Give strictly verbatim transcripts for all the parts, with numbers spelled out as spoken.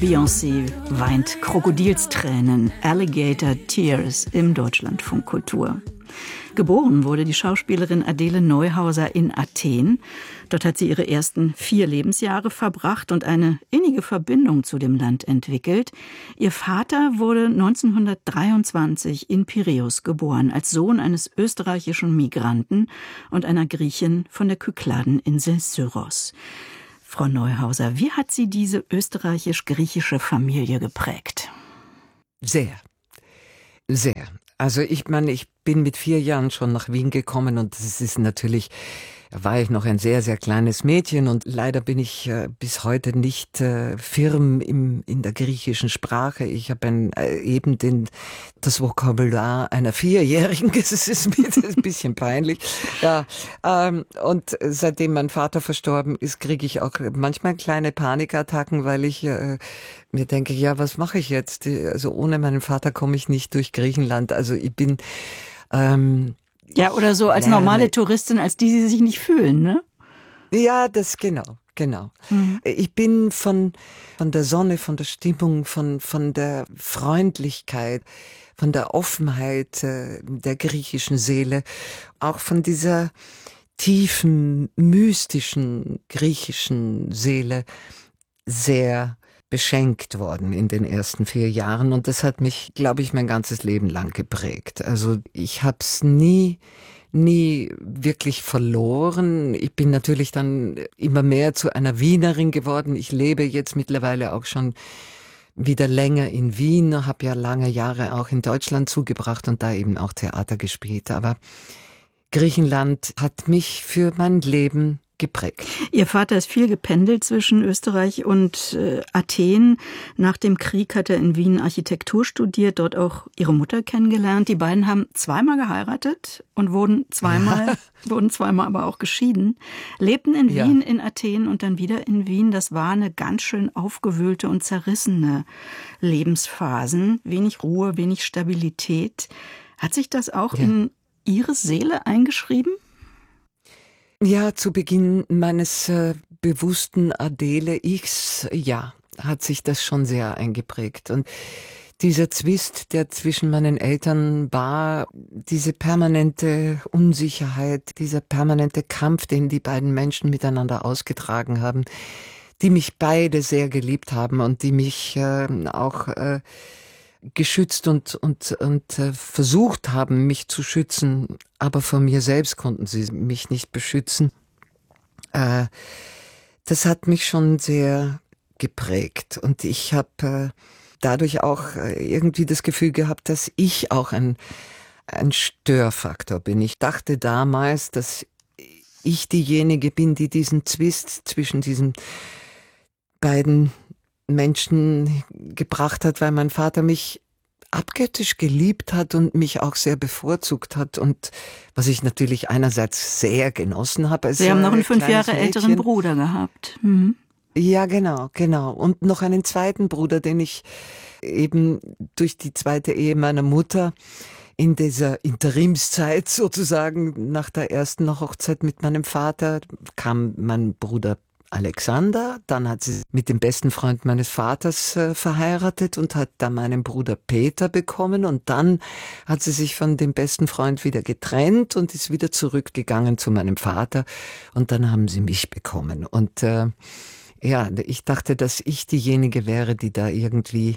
Beyoncé weint Krokodilstränen, Alligator Tears im Deutschlandfunk Kultur. Geboren wurde die Schauspielerin Adele Neuhauser in Athen. Dort hat sie ihre ersten vier Lebensjahre verbracht und eine innige Verbindung zu dem Land entwickelt. Ihr Vater wurde neunzehnhundertdreiundzwanzig in Piräus geboren, als Sohn eines österreichischen Migranten und einer Griechin von der Kykladeninsel Syros. Frau Neuhauser, wie hat Sie diese österreichisch-griechische Familie geprägt? Sehr, sehr. Also ich meine, ich bin mit vier Jahren schon nach Wien gekommen und es ist natürlich, da war ich noch ein sehr, sehr kleines Mädchen und leider bin ich äh, bis heute nicht äh, firm im, in der griechischen Sprache. Ich habe ein, äh, eben den, das Vokabular einer Vierjährigen, das ist mir ein bisschen peinlich. Ja, ähm, und seitdem mein Vater verstorben ist, kriege ich auch manchmal kleine Panikattacken, weil ich äh, mir denke, ja, was mache ich jetzt? Also ohne meinen Vater komme ich nicht durch Griechenland. Also ich bin ähm, Ja, oder so als normale Touristin, als die Sie sich nicht fühlen, ne? Ja, das genau, genau. Mhm. Ich bin von von der Sonne, von der Stimmung, von von der Freundlichkeit, von der Offenheit äh, der griechischen Seele, auch von dieser tiefen, mystischen griechischen Seele sehr beschenkt worden in den ersten vier Jahren und das hat mich, glaube ich, mein ganzes Leben lang geprägt. Also ich habe es nie, nie wirklich verloren. Ich bin natürlich dann immer mehr zu einer Wienerin geworden. Ich lebe jetzt mittlerweile auch schon wieder länger in Wien, habe ja lange Jahre auch in Deutschland zugebracht und da eben auch Theater gespielt. Aber Griechenland hat mich für mein Leben geprägt. Ihr Vater ist viel gependelt zwischen Österreich und äh, Athen. Nach dem Krieg hat er in Wien Architektur studiert, dort auch ihre Mutter kennengelernt. Die beiden haben zweimal geheiratet und wurden zweimal, wurden zweimal aber auch geschieden. Lebten in Wien, ja. in Athen und dann wieder in Wien. Das war eine ganz schön aufgewühlte und zerrissene Lebensphasen. Wenig Ruhe, wenig Stabilität. Hat sich das auch ja. in Ihre Seele eingeschrieben? Ja, zu Beginn meines äh, bewussten Adele-Ichs, ja, hat sich das schon sehr eingeprägt. Und dieser Zwist, der zwischen meinen Eltern war, diese permanente Unsicherheit, dieser permanente Kampf, den die beiden Menschen miteinander ausgetragen haben, die mich beide sehr geliebt haben und die mich äh, auch äh, geschützt und und und äh, versucht haben, mich zu schützen, aber vor mir selbst konnten sie mich nicht beschützen. Äh, das hat mich schon sehr geprägt und ich habe äh, dadurch auch äh, irgendwie das Gefühl gehabt, dass ich auch ein ein Störfaktor bin. Ich dachte damals, dass ich diejenige bin, die diesen Zwist zwischen diesen beiden Menschen gebracht hat, weil mein Vater mich abgöttisch geliebt hat und mich auch sehr bevorzugt hat und was ich natürlich einerseits sehr genossen habe. Sie haben noch einen fünf Jahre Mädchen. älteren Bruder gehabt. Mhm. Ja, genau, genau. Und noch einen zweiten Bruder, den ich eben durch die zweite Ehe meiner Mutter in dieser Interimszeit sozusagen nach der ersten Hochzeit mit meinem Vater kam mein Bruder Alexander, dann hat sie mit dem besten Freund meines Vaters äh, verheiratet und hat dann meinen Bruder Peter bekommen und dann hat sie sich von dem besten Freund wieder getrennt und ist wieder zurückgegangen zu meinem Vater und dann haben sie mich bekommen und äh, ja, ich dachte, dass ich diejenige wäre, die da irgendwie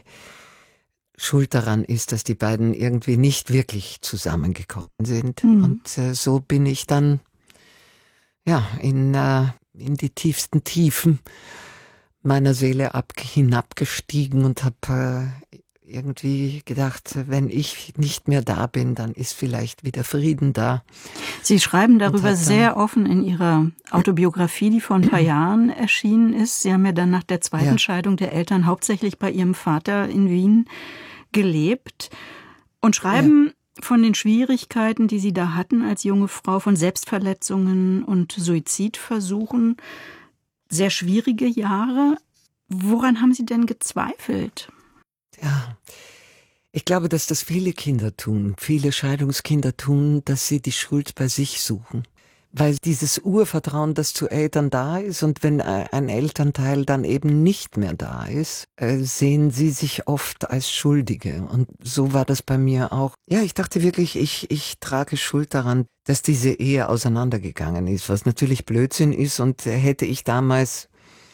schuld daran ist, dass die beiden irgendwie nicht wirklich zusammengekommen sind mhm. und äh, so bin ich dann ja in äh, in die tiefsten Tiefen meiner Seele ab, hinabgestiegen und habe äh, irgendwie gedacht, wenn ich nicht mehr da bin, dann ist vielleicht wieder Frieden da. Sie schreiben darüber sehr offen in Ihrer Autobiografie, die vor ein paar Jahren erschienen ist. Sie haben ja dann nach der zweiten ja. Scheidung der Eltern hauptsächlich bei Ihrem Vater in Wien gelebt und schreiben ja. von den Schwierigkeiten, die Sie da hatten als junge Frau, von Selbstverletzungen und Suizidversuchen. Sehr schwierige Jahre. Woran haben Sie denn gezweifelt? Ja, ich glaube, dass das viele Kinder tun, viele Scheidungskinder tun, dass sie die Schuld bei sich suchen. weil dieses Urvertrauen, das zu Eltern da ist, und wenn ein Elternteil dann eben nicht mehr da ist, sehen sie sich oft als Schuldige. Und so war das bei mir auch. Ja, ich dachte wirklich, ich, ich trage Schuld daran, dass diese Ehe auseinandergegangen ist, was natürlich Blödsinn ist, und hätte ich damals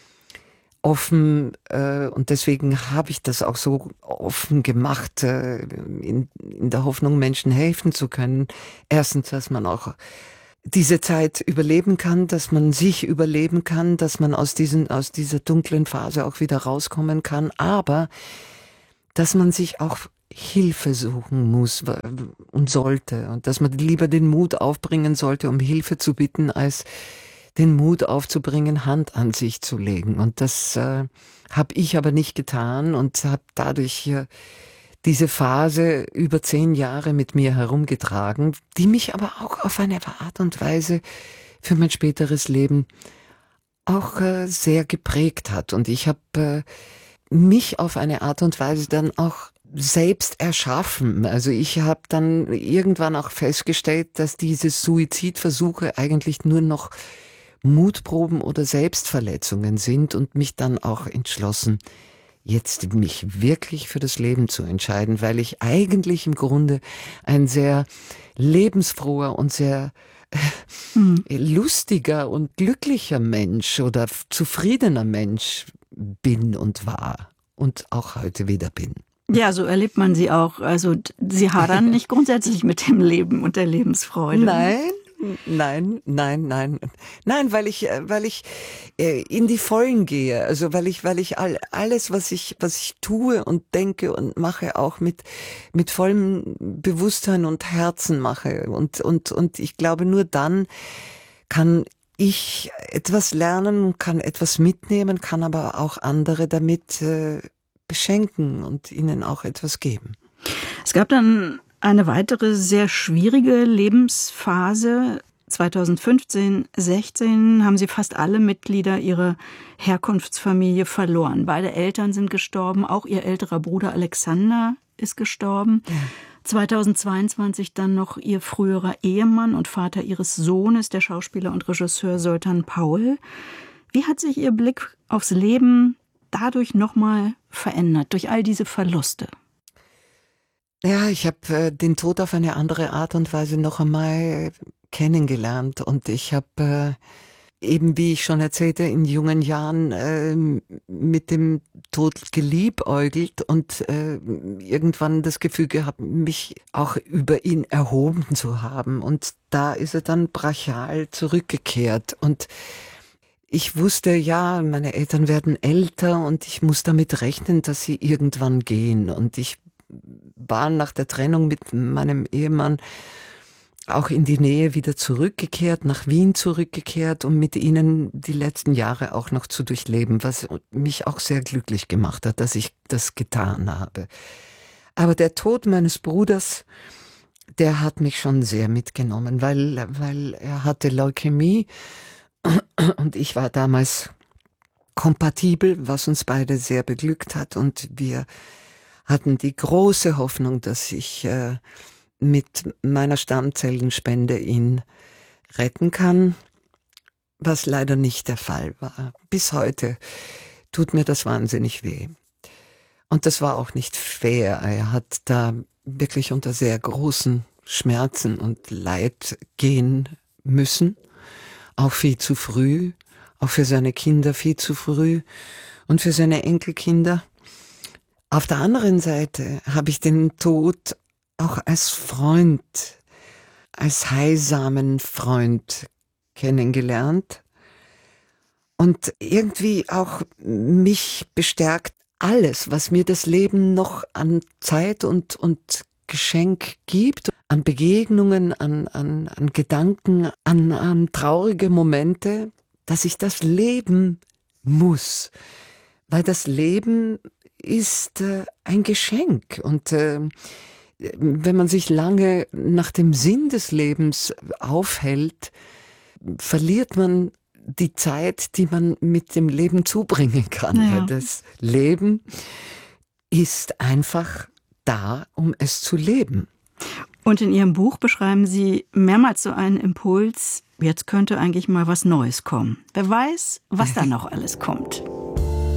offen, äh, und deswegen habe ich das auch so offen gemacht, äh, in, in der Hoffnung, Menschen helfen zu können. Erstens, dass man auch diese Zeit überleben kann, dass man sich überleben kann, dass man aus diesen, aus dieser dunklen Phase auch wieder rauskommen kann, aber dass man sich auch Hilfe suchen muss und sollte, und dass man lieber den Mut aufbringen sollte, um Hilfe zu bitten, als den Mut aufzubringen, Hand an sich zu legen. Und das äh, habe ich aber nicht getan und habe dadurch hier diese Phase über zehn Jahre mit mir herumgetragen, die mich aber auch auf eine Art und Weise für mein späteres Leben auch äh, sehr geprägt hat. Und ich habe äh, mich auf eine Art und Weise dann auch selbst erschaffen. Also ich habe dann irgendwann auch festgestellt, dass diese Suizidversuche eigentlich nur noch Mutproben oder Selbstverletzungen sind, und mich dann auch entschlossen, jetzt mich wirklich für das Leben zu entscheiden, weil ich eigentlich im Grunde ein sehr lebensfroher und sehr hm. lustiger und glücklicher Mensch oder zufriedener Mensch bin und war und auch heute wieder bin. Ja, so erlebt man sie auch. Also sie hadern nicht grundsätzlich mit dem Leben und der Lebensfreude. Nein. Nein, nein, nein, nein, weil ich, weil ich in die Vollen gehe, also weil ich, weil ich all, alles, was ich, was ich tue und denke und mache, auch mit mit vollem Bewusstsein und Herzen mache, und und und ich glaube, nur dann kann ich etwas lernen, kann etwas mitnehmen, kann aber auch andere damit äh, beschenken und ihnen auch etwas geben. Es gab dann eine weitere sehr schwierige Lebensphase. zweitausendfünfzehn, sechzehn haben Sie fast alle Mitglieder Ihrer Herkunftsfamilie verloren. Beide Eltern sind gestorben, auch Ihr älterer Bruder Alexander ist gestorben. Ja. zweitausendzweiundzwanzig dann noch Ihr früherer Ehemann und Vater Ihres Sohnes, der Schauspieler und Regisseur Zoltan Paul. Wie hat sich Ihr Blick aufs Leben dadurch nochmal verändert, durch all diese Verluste? Ja, ich habe äh, den Tod auf eine andere Art und Weise noch einmal kennengelernt, und ich habe äh, eben, wie ich schon erzählte, in jungen Jahren äh, mit dem Tod geliebäugelt und äh, irgendwann das Gefühl gehabt, mich auch über ihn erhoben zu haben, und da ist er dann brachial zurückgekehrt, und ich wusste, ja, meine Eltern werden älter und ich muss damit rechnen, dass sie irgendwann gehen, und ich war nach der Trennung mit meinem Ehemann auch in die Nähe wieder zurückgekehrt, nach Wien zurückgekehrt, um mit ihnen die letzten Jahre auch noch zu durchleben, was mich auch sehr glücklich gemacht hat, dass ich das getan habe. Aber der Tod meines Bruders, der hat mich schon sehr mitgenommen, weil, weil er hatte Leukämie und ich war damals kompatibel, was uns beide sehr beglückt hat, und wir hatten die große Hoffnung, dass ich äh, mit meiner Stammzellenspende ihn retten kann, was leider nicht der Fall war. Bis heute tut mir das wahnsinnig weh. Und das war auch nicht fair. Er hat da wirklich unter sehr großen Schmerzen und Leid gehen müssen, auch viel zu früh, auch für seine Kinder viel zu früh und für seine Enkelkinder. Auf der anderen Seite habe ich den Tod auch als Freund, als heilsamen Freund kennengelernt und irgendwie auch mich bestärkt, alles, was mir das Leben noch an Zeit und, und Geschenk gibt, an Begegnungen, an, an, an Gedanken, an, an traurige Momente, dass ich das leben muss, weil das Leben ist äh, ein Geschenk, und äh, wenn man sich lange nach dem Sinn des Lebens aufhält, verliert man die Zeit, die man mit dem Leben zubringen kann. Ja. Weil das Leben ist einfach da, um es zu leben. Und in Ihrem Buch beschreiben Sie mehrmals so einen Impuls, jetzt könnte eigentlich mal was Neues kommen. Wer weiß, was da noch alles kommt.